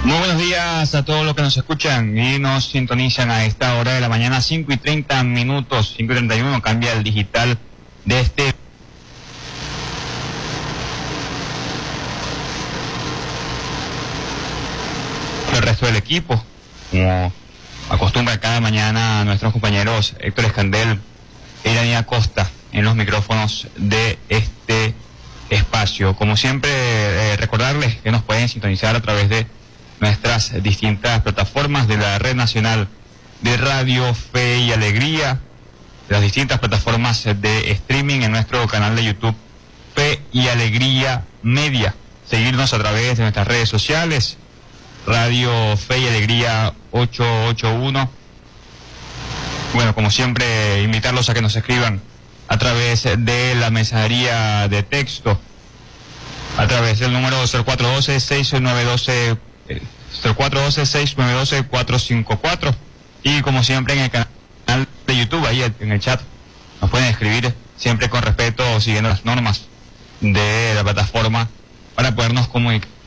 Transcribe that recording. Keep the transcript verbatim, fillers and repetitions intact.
Muy buenos días a todos los que nos escuchan y nos sintonizan a esta hora de la mañana, cinco y treinta minutos, cinco y treinta y uno, cambia el digital de este. El resto del equipo, como acostumbra cada mañana nuestros compañeros Héctor Escandel e Iranía Costa en los micrófonos de este espacio. Como siempre, eh, recordarles que nos pueden sintonizar a través de nuestras distintas plataformas de la Red Nacional de Radio Fe y Alegría, de las distintas plataformas de streaming en nuestro canal de YouTube Fe y Alegría Media. Seguirnos a través de nuestras redes sociales, Radio Fe y Alegría ochocientos ochenta y uno. Bueno, como siempre, invitarlos a que nos escriban a través de la mensajería de texto, a través del número cero cuatro uno dos, seis nueve uno dos, cero cuatro uno dos, seis nueve uno dos, cuatro cinco cuatro, y como siempre en el canal de YouTube, ahí en el chat, nos pueden escribir siempre con respeto, siguiendo las normas de la plataforma para podernos comunicar